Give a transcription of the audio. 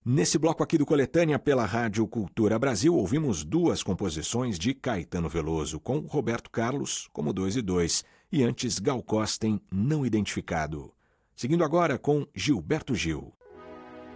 Nesse bloco aqui do Coletânea pela Rádio Cultura Brasil, ouvimos duas composições de Caetano Veloso, com Roberto Carlos como 2 e 2, e antes Gal Costa em Não Identificado. Seguindo agora com Gilberto Gil.